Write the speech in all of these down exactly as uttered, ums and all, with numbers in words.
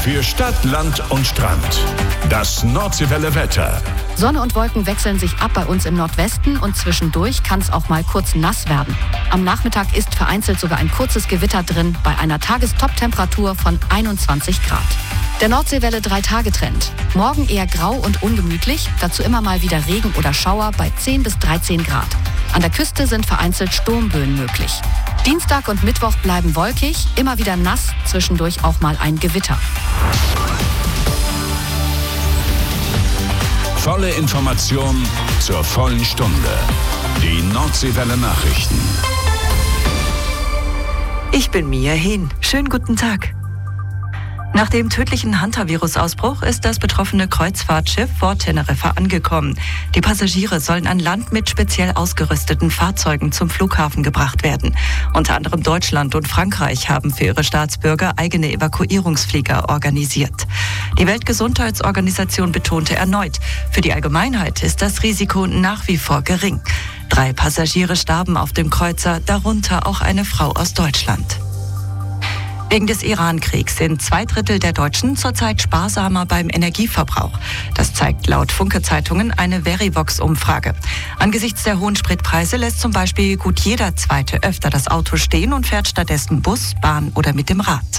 Für Stadt, Land und Strand. Das Nordseewelle Wetter. Sonne und Wolken wechseln sich ab bei uns im Nordwesten und zwischendurch kann es auch mal kurz nass werden. Am Nachmittag ist vereinzelt sogar ein kurzes Gewitter drin bei einer Tagestop-Temperatur von einundzwanzig Grad. Der Nordseewelle drei Tage Trend. Morgen eher grau und ungemütlich, dazu immer mal wieder Regen oder Schauer bei zehn bis dreizehn Grad. An der Küste sind vereinzelt Sturmböen möglich. Dienstag und Mittwoch bleiben wolkig, immer wieder nass, zwischendurch auch mal ein Gewitter. Volle Information zur vollen Stunde. Die Nordseewelle Nachrichten. Ich bin Mia Hehn. Schönen guten Tag. Nach dem tödlichen Hantavirus-Ausbruch ist das betroffene Kreuzfahrtschiff vor Teneriffa angekommen. Die Passagiere sollen an Land mit speziell ausgerüsteten Fahrzeugen zum Flughafen gebracht werden. Unter anderem Deutschland und Frankreich haben für ihre Staatsbürger eigene Evakuierungsflieger organisiert. Die Weltgesundheitsorganisation betonte erneut, für die Allgemeinheit ist das Risiko nach wie vor gering. Drei Passagiere starben auf dem Kreuzer, darunter auch eine Frau aus Deutschland. Wegen des Iran-Kriegs sind zwei Drittel der Deutschen zurzeit sparsamer beim Energieverbrauch. Das zeigt laut Funke-Zeitungen eine Verivox-Umfrage. Angesichts der hohen Spritpreise lässt zum Beispiel gut jeder Zweite öfter das Auto stehen und fährt stattdessen Bus, Bahn oder mit dem Rad.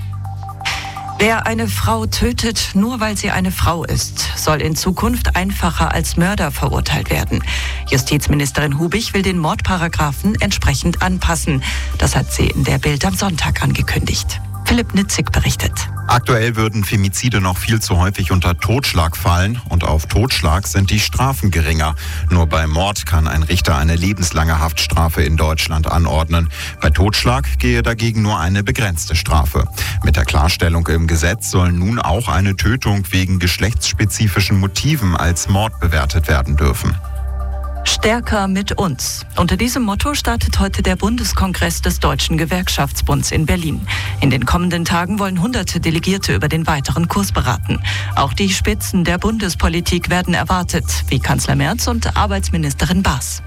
Wer eine Frau tötet, nur weil sie eine Frau ist, soll in Zukunft einfacher als Mörder verurteilt werden. Justizministerin Hubich will den Mordparagraphen entsprechend anpassen. Das hat sie in der Bild am Sonntag angekündigt. Philipp Nitzig berichtet. Aktuell würden Femizide noch viel zu häufig unter Totschlag fallen und auf Totschlag sind die Strafen geringer. Nur bei Mord kann ein Richter eine lebenslange Haftstrafe in Deutschland anordnen. Bei Totschlag gehe dagegen nur eine begrenzte Strafe. Mit der Klarstellung im Gesetz soll nun auch eine Tötung wegen geschlechtsspezifischen Motiven als Mord bewertet werden dürfen. Stärker mit uns. Unter diesem Motto startet heute der Bundeskongress des Deutschen Gewerkschaftsbunds in Berlin. In den kommenden Tagen wollen hunderte Delegierte über den weiteren Kurs beraten. Auch die Spitzen der Bundespolitik werden erwartet, wie Kanzler Merz und Arbeitsministerin Baas.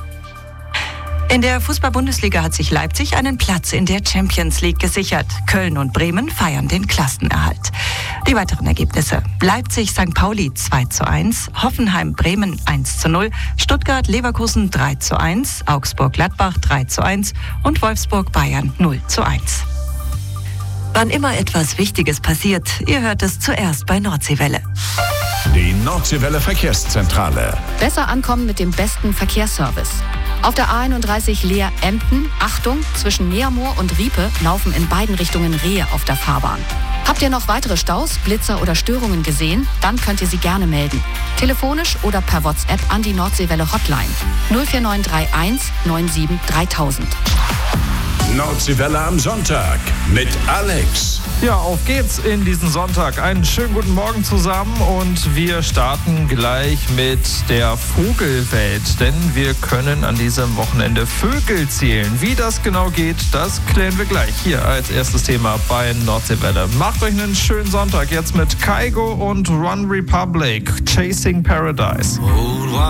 In der Fußball-Bundesliga hat sich Leipzig einen Platz in der Champions League gesichert. Köln und Bremen feiern den Klassenerhalt. Die weiteren Ergebnisse: Leipzig Sankt Pauli zwei zu eins, Hoffenheim Bremen eins zu null, Stuttgart Leverkusen drei zu eins, Augsburg Gladbach drei zu eins und Wolfsburg Bayern null zu eins. Wann immer etwas Wichtiges passiert, ihr hört es zuerst bei Nordseewelle. Die Nordseewelle Verkehrszentrale. Besser ankommen mit dem besten Verkehrsservice. Auf der A einunddreißig Leer-Emden, Achtung, zwischen Neamoor und Riepe laufen in beiden Richtungen Rehe auf der Fahrbahn. Habt ihr noch weitere Staus, Blitzer oder Störungen gesehen? Dann könnt ihr sie gerne melden. Telefonisch oder per WhatsApp an die Nordseewelle Hotline null vier neun drei eins neun sieben dreitausend. Nordseewelle am Sonntag mit Alex. Ja, auf geht's in diesen Sonntag. Einen schönen guten Morgen zusammen und wir starten gleich mit der Vogelwelt, denn wir können an diesem Wochenende Vögel zählen. Wie das genau geht, das klären wir gleich hier als erstes Thema bei Nordseewelle. Macht euch einen schönen Sonntag jetzt mit Kygo und One Republic, Chasing Paradise.